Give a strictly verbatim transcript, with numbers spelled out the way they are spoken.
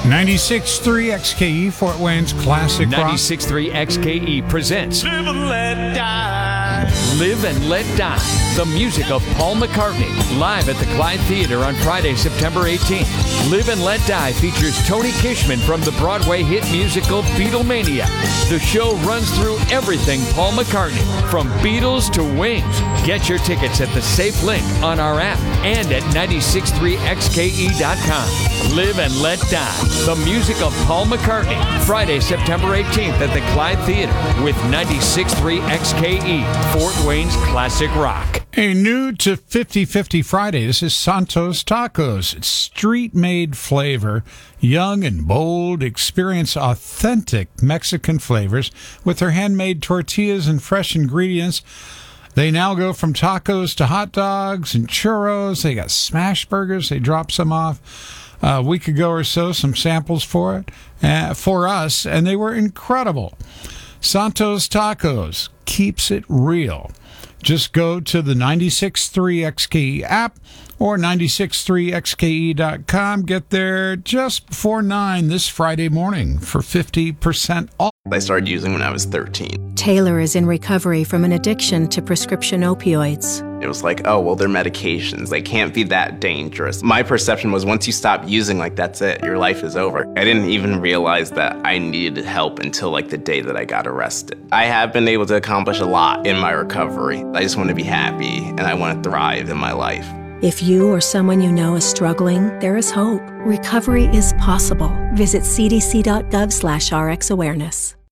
ninety-six point three X K E, Fort Wayne's classic rock. ninety-six point three X K E presents Live and Let Die. Live and Let Die. The music of Paul McCartney. Live at the Clyde Theater on Friday, September eighteenth. Live and Let Die features Tony Kishman from the Broadway hit musical Beatlemania. The show runs through everything Paul McCartney, from Beatles to Wings. Get your tickets at the safe link on our app and at ninety-six point three X K E dot com. Live and Let Die. The music of Paul McCartney. Friday, September eighteenth at the Clyde Theater with ninety-six point three X K E, Fort Wayne's classic rock. A new to fifty fifty Friday. This is Santos Tacos. It's street-made flavor, young and bold. Experience authentic Mexican flavors with their handmade tortillas and fresh ingredients. They now go from tacos to hot dogs and churros. They got smash burgers. They dropped some off a week ago or so, some samples for it, uh, for us, and they were incredible. Santos Tacos keeps it real. Just go to the ninety-six point three X K E app or ninety-six point three X K E dot com. Get there just before nine this Friday morning for fifty percent off. I started using when I was thirteen. Taylor is in recovery from an addiction to prescription opioids. It was like, oh, well, they're medications. They can't be that dangerous. My perception was once you stop using, like, that's it. Your life is over. I didn't even realize that I needed help until, like, the day that I got arrested. I have been able to accomplish a lot in my recovery. I just want to be happy, and I want to thrive in my life. If you or someone you know is struggling, there is hope. Recovery is possible. Visit c d c dot gov slash r x awareness.